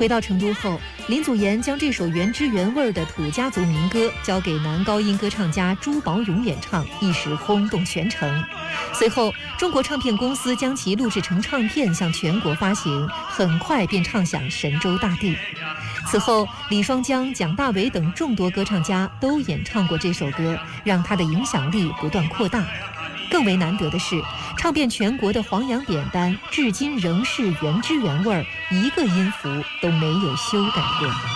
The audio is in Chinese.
回到成都后，林祖颜将这首原汁原味的土家族民歌交给男高音歌唱家朱宝勇演唱，一时轰动全城。随后，中国唱片公司将其录制成唱片向全国发行，很快便唱响神州大地。此后，李双江、蒋大为等众多歌唱家都演唱过这首歌，让它的影响力不断扩大。更为难得的是，唱遍全国的黄洋典单至今仍是原汁原味，一个音符都没有修改过。